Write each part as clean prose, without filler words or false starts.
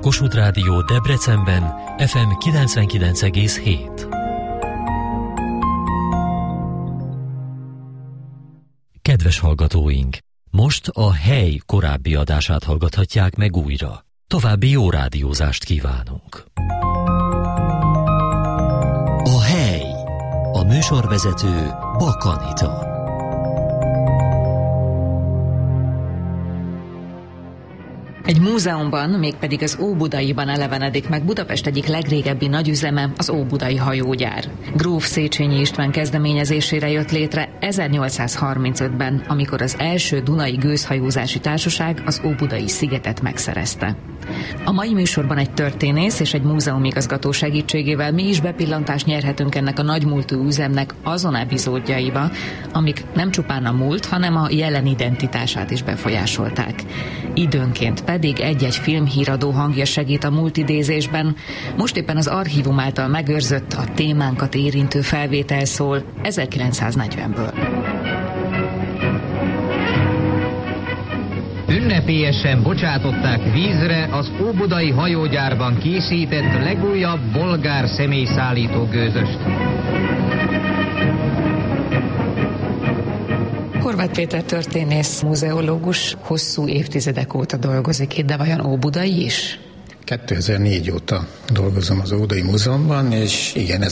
Kossuth Rádió Debrecenben FM 99,7. Kedves hallgatóink! Most a Hely korábbi adását hallgathatják meg újra. További jó rádiózást kívánunk! A Hely. A műsorvezető Bak Anita. Egy múzeumban, mégpedig az Óbudaiban elevenedik meg Budapest egyik legrégebbi nagyüzeme, az Óbudai hajógyár. Gróf Széchenyi István kezdeményezésére jött létre 1835-ben, amikor az első Dunai Gőzhajózási Társaság az Óbudai szigetet megszerezte. A mai műsorban egy történész és egy múzeumigazgató segítségével mi is bepillantást nyerhetünk ennek a nagymúltú üzemnek azon epizódjaiba, amik nem csupán a múlt, hanem a jelen identitását is befolyásolták. Időnként pedig egy-egy filmhíradó hangja segít a múlt idézésben. Most éppen az archívum által megőrzött, a témánkat érintő felvétel szól 1940-ből. Ünnepélyesen bocsátották vízre az óbudai hajógyárban készített legújabb bolgár személyszállító gőzöst. Horváth Péter történész, muzeológus hosszú évtizedek óta dolgozik itt, de vajon óbudai is? 2004 óta dolgozom az Óbudai Múzeumban, és igen,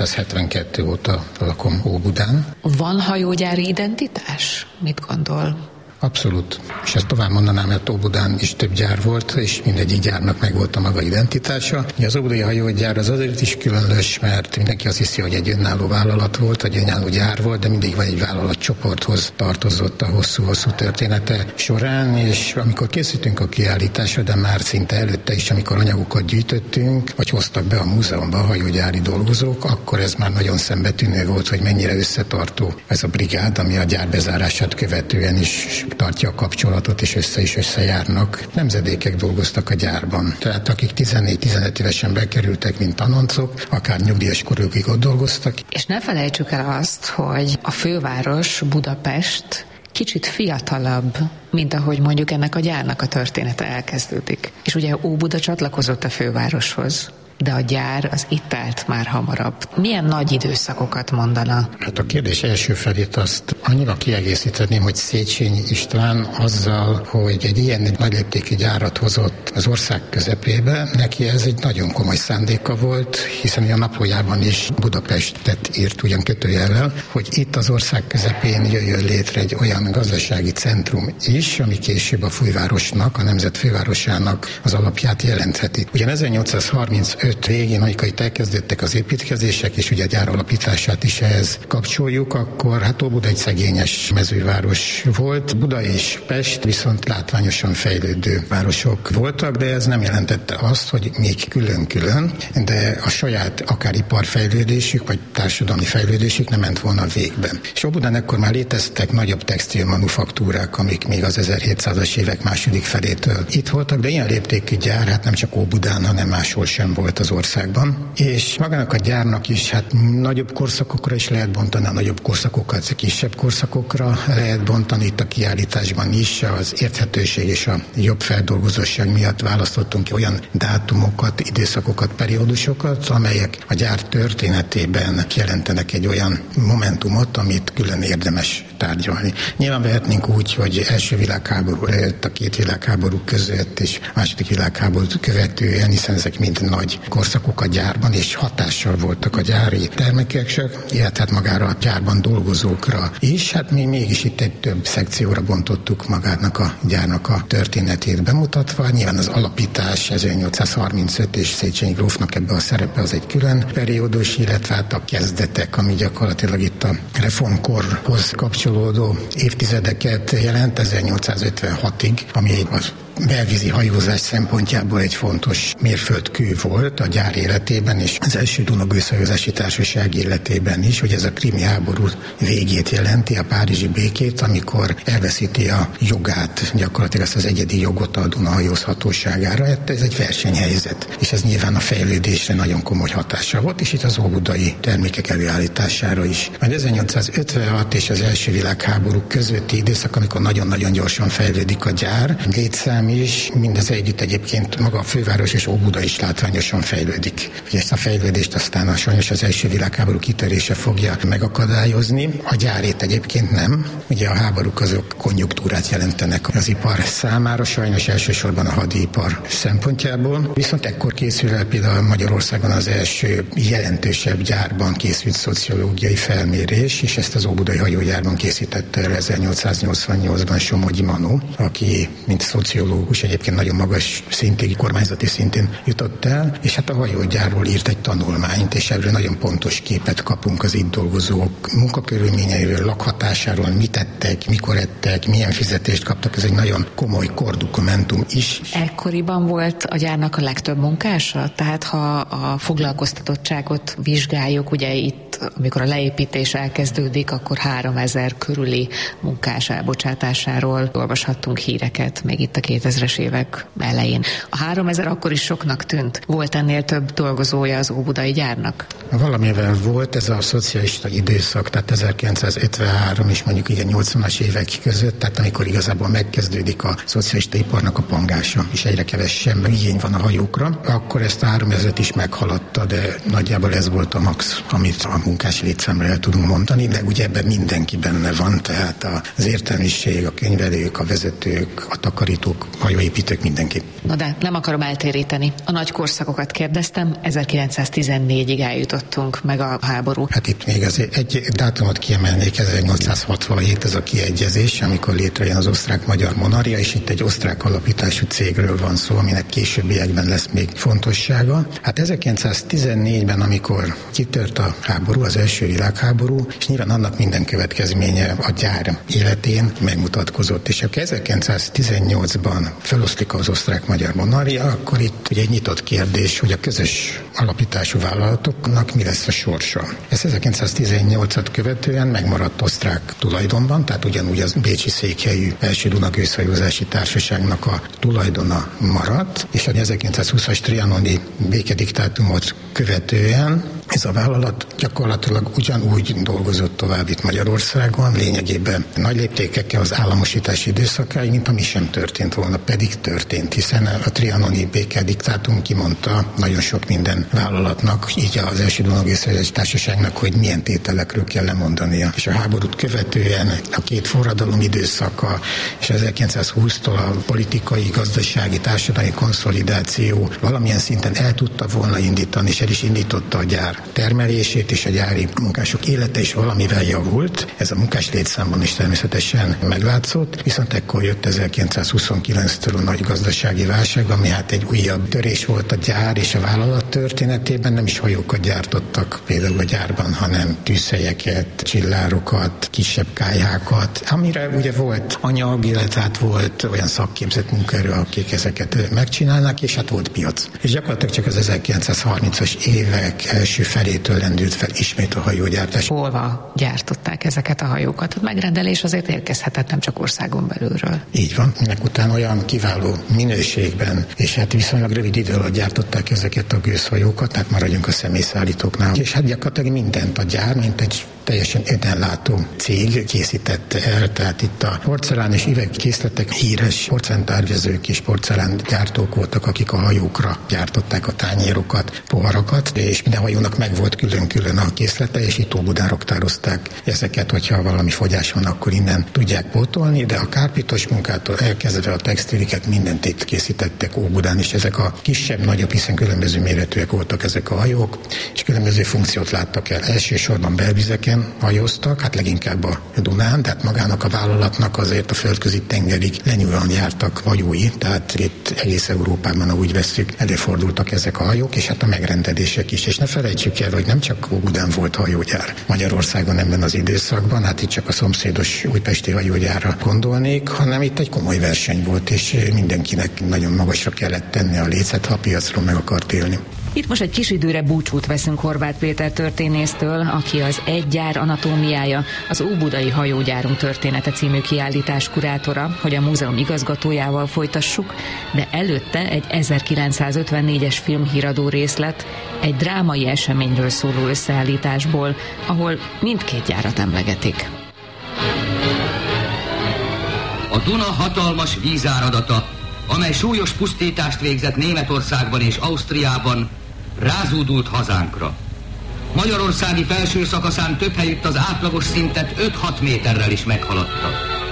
1972 óta lakom Óbudán. Van hajógyári identitás? Mit gondol? Abszolút. És ezt tovább mondanám, mert Óbudán is több gyár volt, és mindegyik gyárnak megvolt a maga identitása. Az Óbudai hajógyár az azért is különös, mert mindenki azt hiszi, hogy egy önálló vállalat volt, egy önálló gyár volt, de mindig van egy vállalatcsoporthoz tartozott a hosszú-hosszú története során, és amikor készítünk a kiállításra, de már szinte előtte is, amikor anyagokat gyűjtöttünk, vagy hoztak be a múzeumba a hajógyári dolgozók, akkor ez már nagyon szembetűnő volt, hogy mennyire összetartó ez a brigád, ami a gyár bezárását követően is tartja a kapcsolatot, és összejárnak. Nemzedékek dolgoztak a gyárban. Tehát akik 14-15 évesen bekerültek, mint tanoncok, akár nyugdíjas korukig ott dolgoztak. És ne felejtsük el azt, hogy a főváros, Budapest kicsit fiatalabb, mint ahogy mondjuk ennek a gyárnak a története elkezdődik. És ugye Óbuda csatlakozott a fővároshoz, de a gyár az itt állt már hamarabb. Milyen nagy időszakokat mondana? Hát a kérdés első felét azt annyira kiegészíteném, hogy Széchenyi István azzal, hogy egy ilyen nagyléptékű gyárat hozott az ország közepébe, neki ez egy nagyon komoly szándéka volt, hiszen a naplójában is Budapestet írt ugyan kötőjellel, hogy itt az ország közepén jöjjön létre egy olyan gazdasági centrum is, ami később a fővárosnak, a nemzet fővárosának az alapját jelentheti. Ugyan 1835 végén, amikor itt elkezdődtek az építkezések, és ugye a gyár alapítását is ehhez kapcsoljuk, akkor hát Óbuda egy szegényes mezőváros volt. Buda és Pest viszont látványosan fejlődő városok voltak, de ez nem jelentette azt, hogy még külön-külön, de a saját akár iparfejlődésük, vagy társadalmi fejlődésük nem ment volna végbe. És Óbudán ekkor már léteztek nagyobb textilmanufaktúrák, amik még az 1700-as évek második felétől itt voltak, de ilyen léptékű gyár hát nem csak Óbudán, hanem máshol sem volt az országban. És magának a gyárnak is hát nagyobb korszakokra is lehet bontani, a nagyobb korszakokat kisebb korszakokra lehet bontani. Itt a kiállításban is az érthetőség és a jobb feldolgozóság miatt választottunk ki olyan dátumokat, időszakokat, periódusokat, amelyek a gyár történetében jelentenek egy olyan momentumot, amit külön érdemes tárgyalni. Nyilván vehetnénk úgy, hogy első világháború előtt, a két világháború között és második világháborút követően, hiszen ezek mind nagy korszakok a gyárban, és hatással voltak a gyári termékekre, illetve magára a gyárban dolgozókra is. Hát mi mégis itt egy több szekcióra bontottuk magának a gyárnak a történetét bemutatva. Nyilván az alapítás 1835 és Széchenyi grófnak ebbe a szerepe az egy külön periódus, illetve hát a kezdetek, ami gyakorlatilag itt a reformkorhoz kapcsolódó évtizedeket jelent, 1856-ig, ami az belvízi hajózás szempontjából egy fontos mérföldkő volt. működött a gyár életében, és az első Duna gőzhajózási társaság életében is, hogy ez a krimi háború végét jelenti, a párizsi békét, amikor elveszíti a jogát, gyakorlatilag ezt az egyedi jogot a Duna hajózhatóságára. Ez egy versenyhelyzet, és ez nyilván a fejlődésre nagyon komoly hatása volt, és itt az óbudai termékek előállítására is. Majd 1856 és az első világháború közötti időszak, amikor nagyon-nagyon gyorsan fejlődik a gyár, létszám is, mindez együtt egyébként maga a főváros és Óbuda is látványosan fejlődik. Ugye ezt a fejlődést aztán sajnos az első világháború kitörése fogja megakadályozni. A gyárét egyébként nem. Ugye a háborúk azok konjunktúrát jelentenek az ipar számára, sajnos elsősorban a hadipar szempontjából. Viszont ekkor készül el például Magyarországon az első jelentősebb gyárban készült szociológiai felmérés, és ezt az óbudai hajógyárban készítette el 1888-ban Somogyi Manó, aki mint szociológus egyébként nagyon magas szintig, kormányzati szintén jutott el, és hát a hajógyárról írt egy tanulmányt, és erről nagyon pontos képet kapunk az itt dolgozók munkakörülményeiről, lakhatásáról, mit ettek, mikor ettek, milyen fizetést kaptak, ez egy nagyon komoly kordokumentum is. Ekkoriban volt a gyárnak a legtöbb munkása? Tehát ha a foglalkoztatottságot vizsgáljuk, ugye itt, amikor a leépítés elkezdődik, akkor 3000 körüli munkás elbocsátásáról olvashattunk híreket, még itt a 2000-es évek elején. A 3000 akkor is soknak tűnt. Volt ennél több dolgozója az óbudai gyárnak? Valamivel volt ez a szocialista időszak, tehát 1953 és mondjuk így a 80-as évek között, tehát amikor igazából megkezdődik a szocialista iparnak a pangása, és egyre kevesebb igény van a hajókra, akkor ezt a 3000-et is meghaladta, de nagyjából ez volt a max, amit a munkás létszámra el tudunk mondani, de ugye ebben mindenki benne van, tehát az értelmiség, a könyvelők, a vezetők, a takarítók, hajóépítők, mindenki. Na de nem akarom eltéríteni. A nagy korszakokat kérdeztem, 1914-ig eljutottunk meg a háború. Hát itt még azért egy dátumot kiemelnék, 1867 ez a kiegyezés, amikor létrejön az osztrák-magyar monarchia, és itt egy osztrák alapítású cégről van szó, aminek későbbiekben lesz még fontossága. Hát 1914-ben, amikor kitört a háború, az első világháború, és nyilván annak minden következménye a gyár életén megmutatkozott, és akkor 1918-ban feloszlik az osztrák-magyar monarchia, akkor itt ugye egy nyitott kérdés, hogy a közös alapítású vállalatoknak mi lesz a sorsa. Ez 1918-at követően megmaradt osztrák tulajdonban, tehát ugyanúgy az bécsi székhelyű első Duna gőzhajózási társaságnak a tulajdona maradt, és a 1920-as trianoni békediktátumot követően ez a vállalat gyakorlatilag ugyanúgy dolgozott tovább itt Magyarországon, lényegében nagy léptékekkel az államosítási időszakáig, mint ami sem történt volna, pedig történt, hiszen a trianoni békediktátum kimondta nagyon sok minden vállalatnak, így az első Duna gőzhajózási társaságnak, hogy milyen tételekről kell lemondania. És a háborút követően a két forradalom időszaka, és 1920-tól a politikai, gazdasági, társadalmi konszolidáció valamilyen szinten el tudta volna indítani, és el is indította a gyár termelését, és a gyári munkások élete is valamivel javult. Ez a munkás létszámban is természetesen meglátszott, viszont ekkor jött 1929-től a nagy gazdasági válság, ami hát egy újabb törés volt a gyár és a vállalat történetében. Nem is hajókat gyártottak például a gyárban, hanem tűzhelyeket, csillárokat, kisebb kályhákat, amire ugye volt anyag, illetve hát volt olyan szakképzett munkaerő, akik ezeket megcsinálnak, és hát volt piac. És gyakorlatilag csak az 1930-as évek első felétől lendült fel ismét a hajógyártás. Hova gyártották ezeket a hajókat? A megrendelés azért érkezhetett nem csak országon belülről. Így van. Ennek után olyan kiváló minőségben, és hát viszonylag rövid idő alatt gyártották ezeket a gőzhajókat, tehát maradjunk a személyszállítóknál. És hát gyakorlatilag mindent a gyár, mint egy teljesen önellátó cég készítette el, tehát itt a porcelán és üvegkészletek híres porcelántárgyazők és porcelángyártók voltak, akik a hajókra gyártották a tányérokat, poharakat, és minden hajónak meg volt külön-külön a készlete, és itt Óbudán raktározták ezeket, hogyha valami fogyás van, akkor innen tudják pótolni, de a kárpitos munkától elkezdve a textiliket mindent itt készítettek Óbudán, és ezek a kisebb, nagyobb, hiszen különböző méretűek voltak ezek a hajók, és különböző funkciót láttak el. Elsősorban belvizeken hajóztak, hát leginkább a Dunán, tehát magának a vállalatnak azért a földközi tengerig lenyúlóan jártak hajói, tehát itt egész Európában, ahogy vesszük, előfordultak ezek a hajók, és hát a megrendelések is. És ne felejtsük el, hogy nem csak Óbudán volt hajógyár Magyarországon ebben az időszakban, hát itt csak a szomszédos újpesti hajógyárra gondolnék, hanem itt egy komoly verseny volt, és mindenkinek nagyon magasra kellett tenni a lécet, ha a piacról meg akart élni. Itt most egy kis időre búcsút veszünk Horváth Péter történésztől, aki az Egy gyár anatómiája, az Óbudai hajógyárunk története című kiállítás kurátora, hogy a múzeum igazgatójával folytassuk, de előtte egy 1954-es filmhíradó részlet, egy drámai eseményről szóló összeállításból, ahol mindkét gyárat emlegetik. A Duna hatalmas vízáradata, amely súlyos pusztítást végzett Németországban és Ausztriában, rázúdult hazánkra. Magyarországi felső szakaszán több helyütt az átlagos szintet 5-6 méterrel is meghaladta.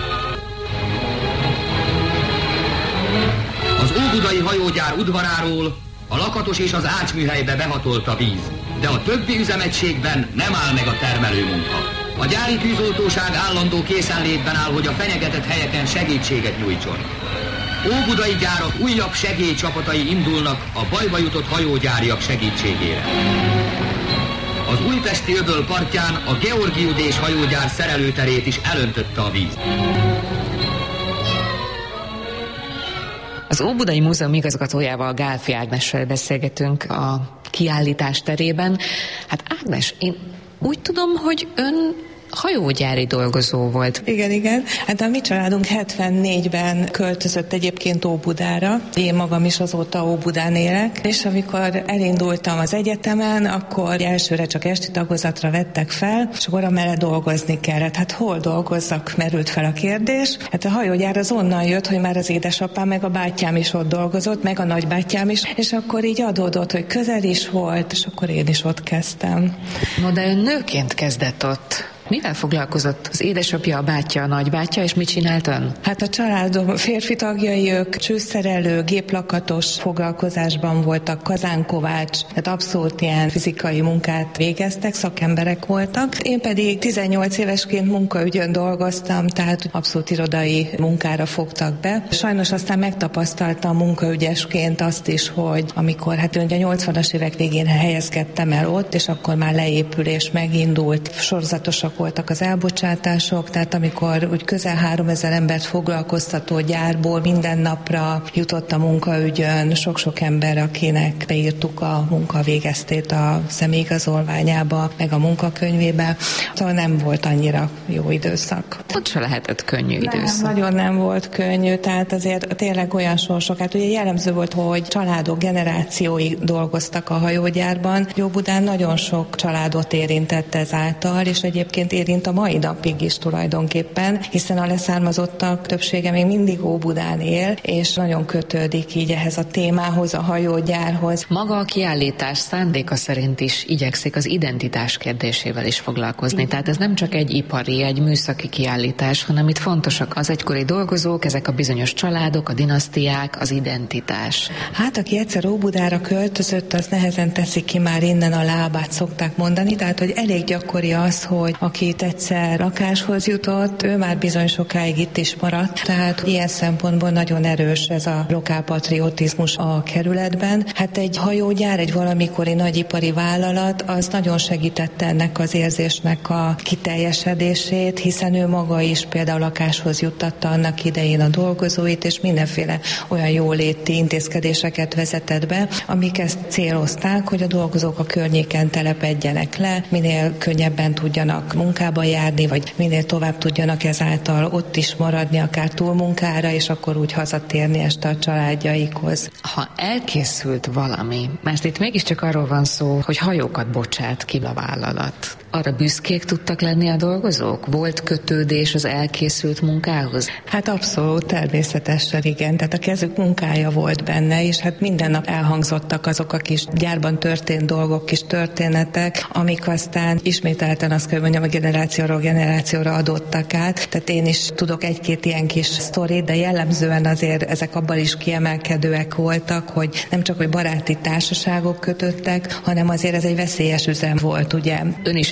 Az óbudai hajógyár udvaráról a Lakatos és az Ácsműhelybe behatolt a víz, de a többi üzemegységben nem áll meg a termelőmunka. A gyári tűzoltóság állandó készenlétben áll, hogy a fenyegetett helyeken segítséget nyújtson. Óbudai gyárak újabb segélycsapatai indulnak a bajba jutott hajógyáriak segítségére. Az újpesti öböl partján a Georgiudés hajógyár szerelőterét is elöntötte a víz. Az Óbudai Múzeum igazgatójával, Gálfi Ágnessel beszélgetünk a kiállítás terében. Hát Ágnes, én úgy tudom, hogy ön hajógyári dolgozó volt. Igen. Hát a mi családunk 74-ben költözött egyébként Óbudára. Én magam is azóta Óbudán élek, és amikor elindultam az egyetemen, akkor elsőre csak esti tagozatra vettek fel, és akkor amellett dolgozni kellett. Hát hol dolgozzak, merült fel a kérdés. Hát a hajógyár az onnan jött, hogy már az édesapám meg a bátyám is ott dolgozott, meg a nagybátyám is, és akkor így adódott, hogy közel is volt, és akkor én is ott kezdtem. No, de ön nőként kezdett ott. Mivel foglalkozott az édesapja, a bátyja, a nagybátyja, és mit csinált ön? Hát a családom férfi tagjai, ők csőszerelő, géplakatos foglalkozásban voltak, kazánkovács, tehát abszolút ilyen fizikai munkát végeztek, szakemberek voltak. Én pedig 18 évesként munkaügyön dolgoztam, tehát abszolút irodai munkára fogtak be. Sajnos aztán megtapasztaltam munkaügyesként azt is, hogy amikor ugye 80-as évek végén helyezkedtem el ott, és akkor már leépülés megindult, sorozatosak voltak az elbocsátások, tehát amikor úgy közel 3000 embert foglalkoztató gyárból minden napra jutott a munkaügyön sok-sok ember, akinek beírtuk a munkavégeztét a személyigazolványába, meg a munkakönyvébe. Szóval nem volt annyira jó időszak. Ott se lehetett könnyű időszak. Nagyon nem volt könnyű, tehát azért tényleg olyan sorsok. Hát ugye jellemző volt, hogy családok generációi dolgoztak a hajógyárban. Óbudán nagyon sok családot érintett ezáltal, és egyébként érint a mai napig is tulajdonképpen, hiszen a leszármazottak többsége még mindig Óbudán él, és nagyon kötődik így ehhez a témához, a hajógyárhoz. Maga a kiállítás szándéka szerint is igyekszik az identitás kérdésével is foglalkozni. Tehát ez nem csak egy ipari, egy műszaki kiállítás, hanem itt fontosak az egykori dolgozók, ezek a bizonyos családok, a dinasztiák, az identitás. Hát aki egyszer Óbudára költözött, az nehezen teszi ki már innen a lábát, szokták mondani, tehát hogy elég gyakori az, hogy aki itt egyszer lakáshoz jutott, ő már bizony sokáig itt is maradt, tehát ilyen szempontból nagyon erős ez a lokálpatriotizmus a kerületben. Hát egy hajógyár, egy valamikori nagyipari vállalat, az nagyon segítette ennek az érzésnek a kiteljesedését, hiszen ő maga is például lakáshoz juttatta annak idején a dolgozóit, és mindenféle olyan jóléti intézkedéseket vezetett be, amik ezt célozták, hogy a dolgozók a környéken telepedjenek le, minél könnyebben tudjanak munkába járni, vagy minél tovább tudjanak ezáltal ott is maradni, akár túlmunkára, és akkor úgy hazatérni este a családjaikhoz. Ha elkészült valami, mert itt mégiscsak arról van szó, hogy hajókat bocsát ki a vállalat, arra büszkék tudtak lenni a dolgozók? Volt kötődés az elkészült munkához? Hát abszolút, természetesen igen. Tehát a kezük munkája volt benne, és hát minden nap elhangzottak azok a kis gyárban történt dolgok, kis történetek, amik aztán ismételten azt kell mondjam, a generációról generációra adottak át. Tehát én is tudok egy-két ilyen kis sztorit, de jellemzően azért ezek abban is kiemelkedőek voltak, hogy nem csak hogy baráti társaságok kötöttek, hanem azért ez egy veszélyes üzem volt, ugye. Ön is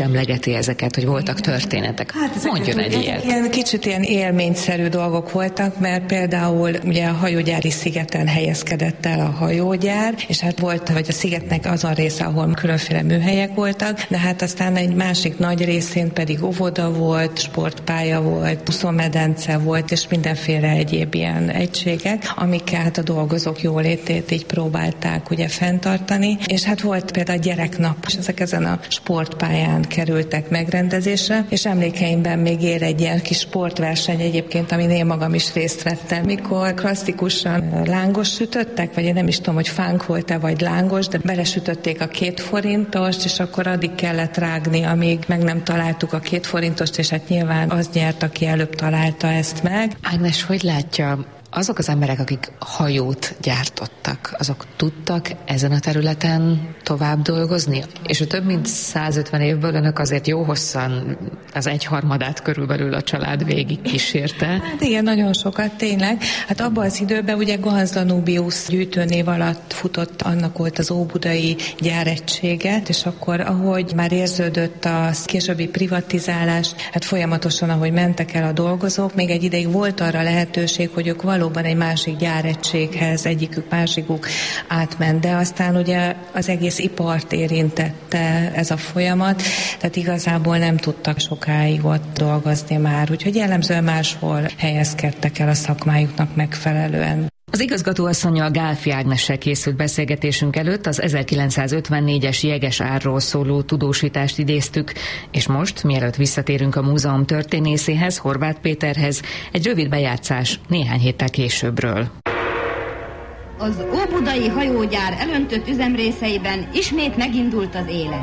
emlegeti ezeket, hogy voltak történetek. Mondjon egy ilyet. Kicsit ilyen élményszerű dolgok voltak, mert például ugye a hajógyári szigeten helyezkedett el a hajógyár, és hát volt, hogy a szigetnek azon része, ahol különféle műhelyek voltak, de hát aztán egy másik nagy részén pedig óvoda volt, sportpálya volt, úszómedence volt, és mindenféle egyéb ilyen egységek, amikkel hát a dolgozók jólétét így próbálták ugye fenntartani, és hát volt például a gyereknap, és ezek ezen a sportpályán kerültek megrendezésre, és emlékeimben még él egy ilyen kis sportverseny egyébként, amin én magam is részt vettem, mikor klasszikusan lángos sütöttek, vagy én nem is tudom, hogy fánk volt-e, vagy lángos, de belesütötték a 2 forintost, és akkor addig kellett rágni, amíg meg nem találtuk a 2 forintost, és hát nyilván az nyert, aki előbb találta ezt meg. Ágnes, hogy látja, azok az emberek, akik hajót gyártottak, azok tudtak ezen a területen tovább dolgozni? És a több mint 150 évből önök azért jó hosszan az 1/3 körülbelül a család végig kísérte. Hát igen, nagyon sokat tényleg. Hát abban az időben ugye Ganz Danubius gyűjtőnév alatt futott, annak volt az óbudai gyáregységet, és akkor ahogy már érződött a későbbi privatizálás, hát folyamatosan, ahogy mentek el a dolgozók, még egy ideig volt arra lehetőség, hogy ők valóban egy másik gyáregységhez, egyikük másikuk átment, de aztán ugye az egész ipart érintette ez a folyamat, tehát igazából nem tudtak sokáig ott dolgozni már, úgyhogy jellemzően máshol helyezkedtek el a szakmájuknak megfelelően. Az igazgatóasszonnyal, Gálfi Ágnessel készült beszélgetésünk előtt az 1954-es Jeges-árról szóló tudósítást idéztük, és most, mielőtt visszatérünk a múzeum történészéhez, Horváth Péterhez, egy rövid bejátszás néhány héttel későbbről. Az óbudai hajógyár elöntött üzemrészeiben ismét megindult az élet.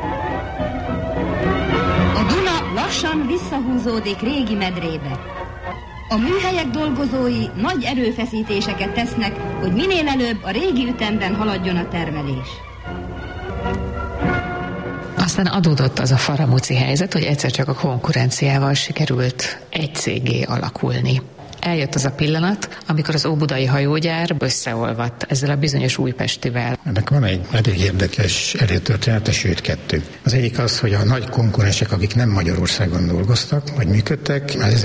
A Duna lassan visszahúzódik régi medrébe. A műhelyek dolgozói nagy erőfeszítéseket tesznek, hogy minél előbb a régi ütemben haladjon a termelés. Aztán adódott az a faramúci helyzet, hogy egyszer csak a konkurenciával sikerült egy céggé alakulni. Eljött az a pillanat, amikor az óbudai hajógyár összeolvadt ezzel a bizonyos újpestivel. Ennek van egy elég érdekes előtörténete, sőt 2. Az egyik az, hogy a nagy konkurensek, akik nem Magyarországon dolgoztak, vagy működtek, már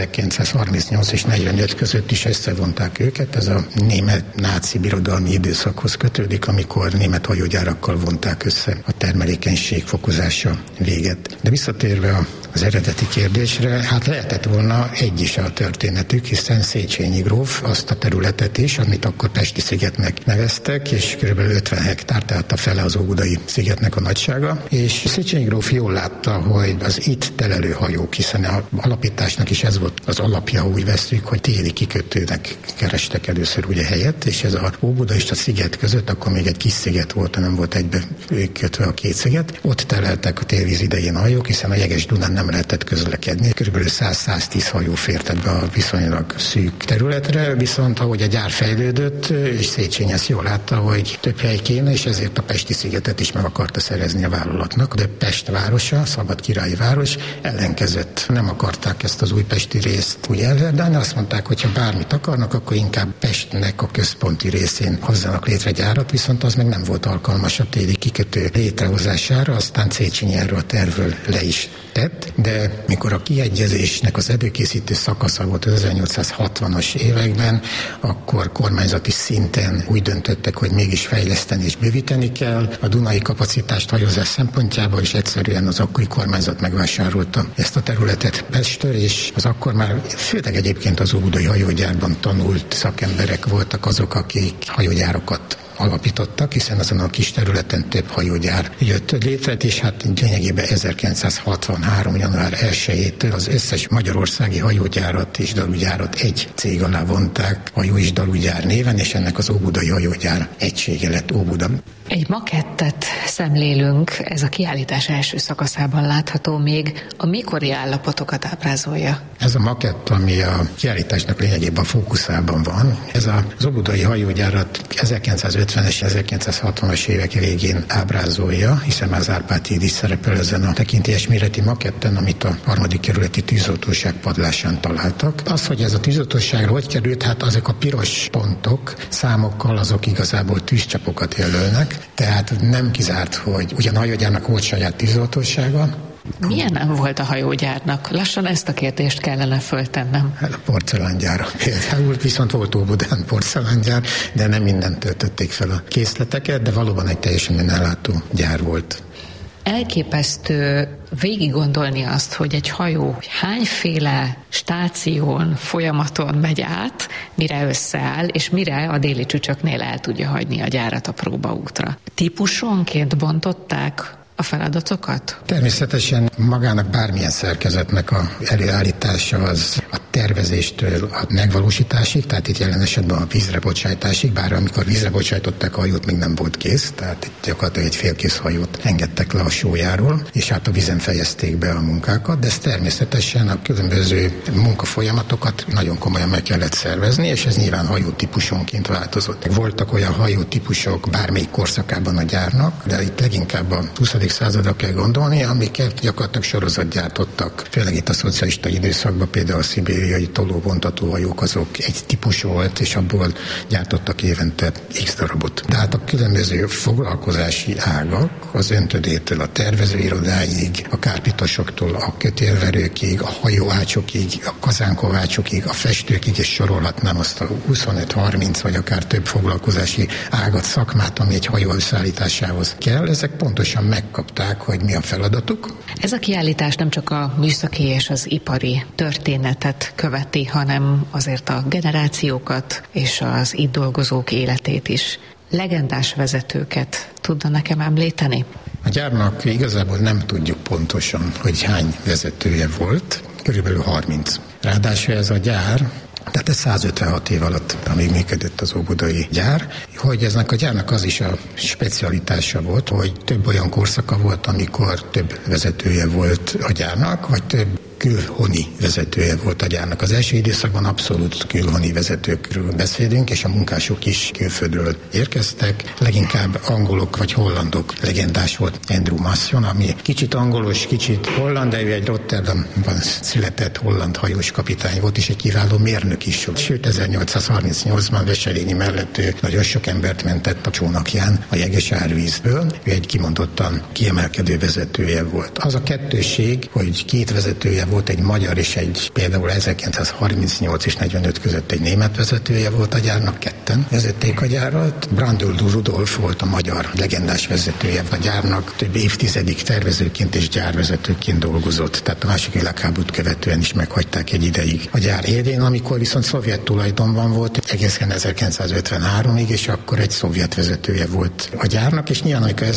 1938 és 45 között is összevonták őket. Ez a német náci birodalmi időszakhoz kötődik, amikor német hajógyárakkal vonták össze a termelékenység fokozása véget. De visszatérve az eredeti kérdésre, hát lehetett volna egy is a történetük, hiszen Széchenyi gróf azt a területet is, amit akkor Pesti szigetnek neveztek, és kb. 50 hektár, tehát a fele az óbudai szigetnek a nagysága, és Széchenyi gróf jól látta, hogy az itt telelő hajók, hiszen az alapításnak is ez volt az alapja, úgy veszük, hogy téli kikötőnek kerestek először ugye helyet, és ez a Óbuda és a sziget között, akkor még egy kis sziget volt, nem volt egybe kötve a 2 sziget, ott teleltek a télvíz idején a hajók, hiszen a Jeges-Dunán nem lehetett közlekedni. Körülbelül 100-110 hajó fért ebbe a viszonylag szűk területre, viszont ahogy a gyár fejlődött, és Széchenyi ezt jól látta, hogy több hely kéne, és ezért a Pesti szigetet is meg akarta szerezni a vállalatnak. De Pest városa, szabadkirályi város ellenkezett. Nem akarták ezt az újpesti részt úgy elverdálni, azt mondták, hogy ha bármit akarnak, akkor inkább Pestnek a központi részén hozzanak létre gyárat, viszont az meg nem volt alkalmas a téli kikötő létrehozására, aztán Széchenyi erről a tervről le is tett, de mikor a kiegyezésnek az előkészítő szakasza volt az 1860-as években, akkor kormányzati szinten úgy döntöttek, hogy mégis fejleszteni és bővíteni kell. A dunai kapacitást hajózás szempontjából is egyszerűen az akkori kormányzat megvásárolta ezt a területet Pesttől, és az akkor már főleg egyébként az óbudai hajógyárban tanult szakemberek voltak azok, akik hajógyárokat alapítottak, hiszen azon a kis területen több hajógyár jött létre, és hát lényegében 1963. január 1-től az összes magyarországi hajógyárat és dalugyárat egy cég alá vonták, hajó és dalugyár néven, és ennek az óbudai hajógyár egysége lett Óbuda. Egy makettet szemlélünk, ez a kiállítás első szakaszában látható, még a mikori állapotokat ábrázolja. Ez a makett, ami a kiállításnak lényegében a fókuszában van, ez az óbudai hajógyárat 1950-es, 1960-as évek végén ábrázolja, hiszen már az Árpád-híd is szerepel ezen a tekintélyes méretű maketten, amit a 3. kerületi tűzoltóság padlásán találtak. Az, hogy ez a tűzoltóságra hogy került, hát azok a piros pontok számokkal, azok igazából tűzcsapokat jelölnek, tehát nem kizárt, hogy ugyan a hajógyárnak volt saját tűzoltósága, Milyen nem volt a hajógyárnak? Lassan ezt a kérdést kellene föltennem. Hát a porcelángyár például, viszont volt Óbudán porcelángyár, de nem mindent töltötték fel a készleteket, de valóban egy teljesen önellátó gyár volt. Elképesztő végig gondolni azt, hogy egy hajó hányféle stáción, folyamaton megy át, mire összeáll, és mire a Déli Csücsöknél el tudja hagyni a gyárat a próbaútra. Típusonként bontották a feladatokat? Természetesen magának bármilyen szerkezetnek a előállítása az a tervezéstől a megvalósításig, tehát itt jelen esetben a vízre bocsájtásig, bár amikor vízre bocsájtották a hajót, még nem volt kész, tehát itt gyakorlatilag egy félkész hajót engedtek le a sójáról, és hát a vízen fejezték be a munkákat, de ez természetesen a különböző munkafolyamatokat nagyon komolyan meg kellett szervezni, és ez nyilván hajótípusonként változott. Voltak olyan hajótípusok bármelyik korszakában a gyárnak, de itt leginkább a 20. századra kell gondolni, amiket gyakorlatilag sorozat gyártottak. Főleg itt a szocialista időszakban például a szibériai tolóbontató hajók azok egy típus volt, és abból gyártottak évente x darabot. Tehát a különböző foglalkozási ágak, az öntödétől a tervezőirodáig, a kárpitosoktól a kötélverőkig, a hajóácsokig, a kazánkovácsokig, a festőkig, és sorolhatnám azt a 25-30 vagy akár több foglalkozási ágat, szakmát, ami egy hajó összeállításához kell. Ezek pontosan megkapták, hogy mi a feladatuk. Ez a kiállítás nem csak a műszaki és az ipari történetet követi, hanem azért a generációkat és az itt dolgozók életét is. Legendás vezetőket tudna nekem említeni? A gyárnak igazából nem tudjuk pontosan, hogy hány vezetője volt, körülbelül 30. Ráadásul ez a gyár, tehát ez 156 év alatt, amíg működött az óbudai gyár, hogy eznek a gyárnak az is a specialitása volt, hogy több olyan korszaka volt, amikor több vezetője volt a gyárnak, vagy több külhoni vezetője volt a gyárnak. Az első időszakban abszolút külhoni vezetőkről beszélünk, és a munkások is külföldről érkeztek. Leginkább angolok vagy hollandok. Legendás volt Andrew Masson, ami kicsit angolos, kicsit holland, de ő egy Rotterdamban született holland hajós kapitány volt, és egy kiváló mérnök is volt. Sőt, 1838-ban Veselényi mellett ő nagyon sok embert mentett a csónakján a jeges árvízből. Ő egy kimondottan kiemelkedő vezetője volt. Az a kettőség, hogy két vezetője volt, egy magyar és egy például 1938 és 45 között egy német vezetője volt a gyárnak, ketten vezették a gyárat. Brandl Rudolf volt a magyar legendás vezetője a gyárnak, több évtizedig tervezőként és gyárvezetőként dolgozott, tehát a második világháborút követően is meghagyták egy ideig a gyár élén, amikor viszont szovjet tulajdonban volt egészen 1953-ig, és akkor egy szovjet vezetője volt a gyárnak, és nyilván amikor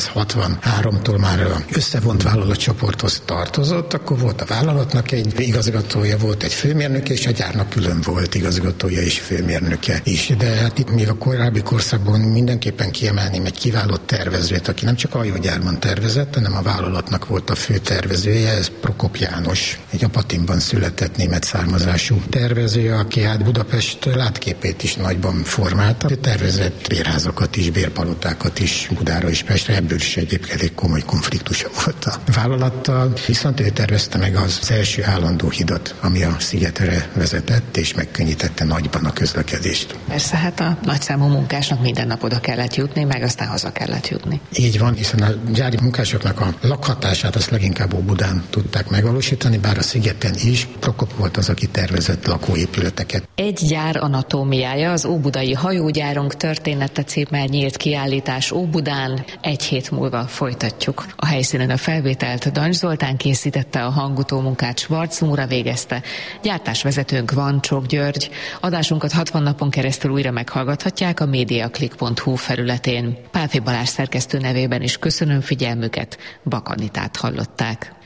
1963-tól már összevont vállalatcsoporthoz tartozott, akkor volt a vállalatnak egy igazgatója, volt egy főmérnök, és a gyárnak külön volt igazgatója és főmérnöke is. De hát itt még a korábbi korszakban mindenképpen kiemelném egy kiváló tervezőt, aki nem csak a hajógyárban tervezett, hanem a vállalatnak volt a fő tervezője, ez Prokop János, egy Apatinban született német származású tervező, aki hát Budapest látképét is nagyban formálta. Ő tervezett bérházakat is, bérpalotákat is Budára és Pestre, ebből is egyébként elég komoly konfliktusa volt a vállalattal, viszont ő tervezte meg az első állandó hidat, ami a szigetre vezetett, és megkönnyítette nagyban a közlekedést. Persze, hát a nagyszámú munkásnak minden nap oda kellett jutni, meg aztán haza kellett jutni. Így van, hiszen a gyári munkásoknak a lakhatását azt leginkább Óbudán tudták megvalósítani, bár a szigeten is. Prokop volt az, aki tervezett lakóépületeket. Egy gyár anatómiája, az óbudai hajógyárunk története címmel nyílt kiállítás Óbudán. Egy hét múlva folytatjuk. A helyszínen a felvételt Dancs Zoltán készítette, a hangutómunkát Schwarz Móra végezte. Gyártásvezetőnk Vancsok György. Adásunkat 60 napon keresztül újra meghallgathatják a mediaclick.hu felületén. Pálfi Balázs szerkesztő nevében is köszönöm figyelmüket, Bak Anitát hallották.